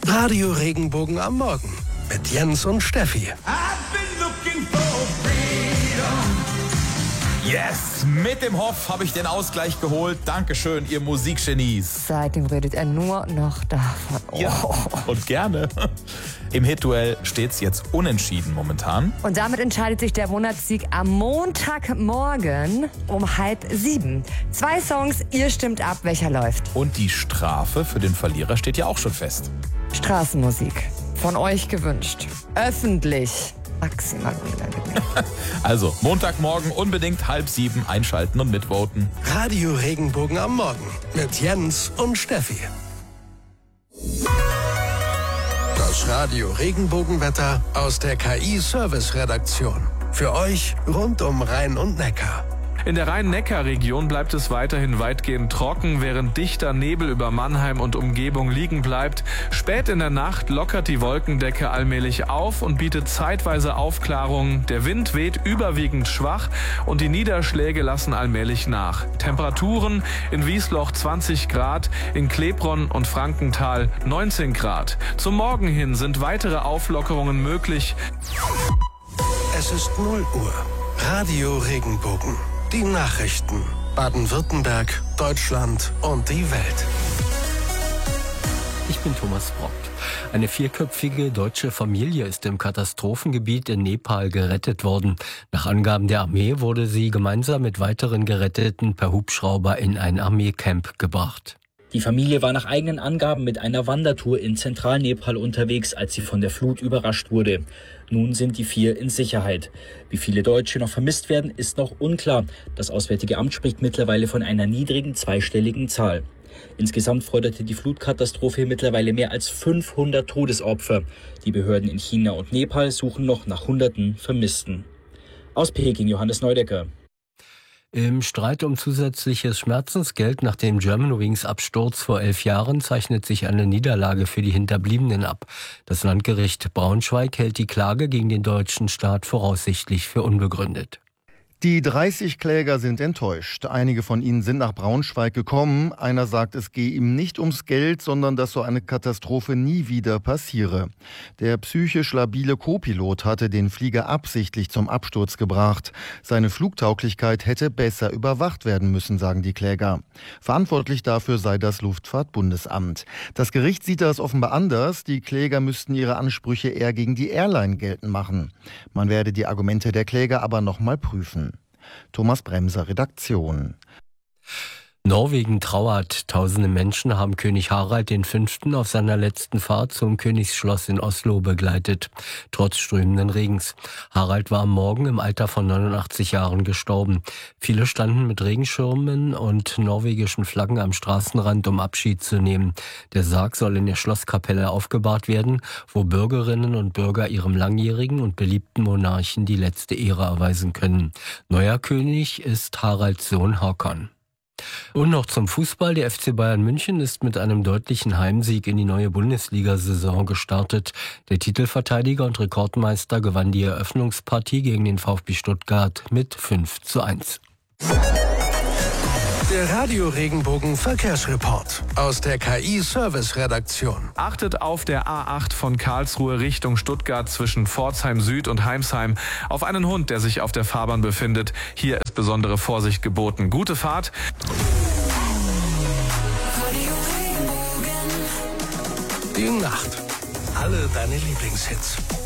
Radio Regenbogen am Morgen mit Jens und Steffi. Yes, mit dem Hoff habe ich den Ausgleich geholt. Dankeschön, ihr Musikgenies. Seitdem redet er nur noch davon. Oh. Ja, und gerne. Im Hit-Duell steht's jetzt unentschieden momentan. Und damit entscheidet sich der Monatssieg am Montagmorgen um 6:30. 2 Songs, ihr stimmt ab, welcher läuft. Und die Strafe für den Verlierer steht ja auch schon fest. Straßenmusik. Von euch gewünscht. Öffentlich. Maximal unangenehm. Also, Montagmorgen unbedingt 6:30 einschalten und mitvoten. Radio Regenbogen am Morgen mit Jens und Steffi. Das Radio Regenbogenwetter aus der KI-Service-Redaktion. Für euch rund um Rhein und Neckar. In der Rhein-Neckar-Region bleibt es weiterhin weitgehend trocken, während dichter Nebel über Mannheim und Umgebung liegen bleibt. Spät in der Nacht lockert die Wolkendecke allmählich auf und bietet zeitweise Aufklärung. Der Wind weht überwiegend schwach und die Niederschläge lassen allmählich nach. Temperaturen in Wiesloch 20 Grad, in Klebronn und Frankenthal 19 Grad. Zum Morgen hin sind weitere Auflockerungen möglich. Es ist 0 Uhr. Radio Regenbogen. Die Nachrichten. Baden-Württemberg, Deutschland und die Welt. Ich bin Thomas Brockt. Eine 4-köpfige deutsche Familie ist im Katastrophengebiet in Nepal gerettet worden. Nach Angaben der Armee wurde sie gemeinsam mit weiteren Geretteten per Hubschrauber in ein Armeecamp gebracht. Die Familie war nach eigenen Angaben mit einer Wandertour in Zentralnepal unterwegs, als sie von der Flut überrascht wurde. Nun sind die 4 in Sicherheit. Wie viele Deutsche noch vermisst werden, ist noch unklar. Das Auswärtige Amt spricht mittlerweile von einer niedrigen zweistelligen Zahl. Insgesamt forderte die Flutkatastrophe mittlerweile mehr als 500 Todesopfer. Die Behörden in China und Nepal suchen noch nach Hunderten Vermissten. Aus Peking, Johannes Neudecker. Im Streit um zusätzliches Schmerzensgeld nach dem Germanwings Absturz vor 11 Jahren zeichnet sich eine Niederlage für die Hinterbliebenen ab. Das Landgericht Braunschweig hält die Klage gegen den deutschen Staat voraussichtlich für unbegründet. Die 30 Kläger sind enttäuscht. Einige von ihnen sind nach Braunschweig gekommen. Einer sagt, es gehe ihm nicht ums Geld, sondern dass so eine Katastrophe nie wieder passiere. Der psychisch labile Co-Pilot hatte den Flieger absichtlich zum Absturz gebracht. Seine Flugtauglichkeit hätte besser überwacht werden müssen, sagen die Kläger. Verantwortlich dafür sei das Luftfahrtbundesamt. Das Gericht sieht das offenbar anders. Die Kläger müssten ihre Ansprüche eher gegen die Airline geltend machen. Man werde die Argumente der Kläger aber noch mal prüfen. Thomas Bremser, Redaktion. Norwegen trauert. Tausende Menschen haben König Harald V. auf seiner letzten Fahrt zum Königsschloss in Oslo begleitet, trotz strömenden Regens. Harald war am Morgen im Alter von 89 Jahren gestorben. Viele standen mit Regenschirmen und norwegischen Flaggen am Straßenrand, um Abschied zu nehmen. Der Sarg soll in der Schlosskapelle aufgebahrt werden, wo Bürgerinnen und Bürger ihrem langjährigen und beliebten Monarchen die letzte Ehre erweisen können. Neuer König ist Haralds Sohn Håkon. Und noch zum Fußball. Der FC Bayern München ist mit einem deutlichen Heimsieg in die neue Bundesliga-Saison gestartet. Der Titelverteidiger und Rekordmeister gewann die Eröffnungspartie gegen den VfB Stuttgart mit 5:1. Der Radio Regenbogen Verkehrsreport aus der KI-Service-Redaktion. Achtet auf der A8 von Karlsruhe Richtung Stuttgart zwischen Pforzheim Süd und Heimsheim auf einen Hund, der sich auf der Fahrbahn befindet. Hier ist besondere Vorsicht geboten. Gute Fahrt. Die Nacht. Alle deine Lieblingshits.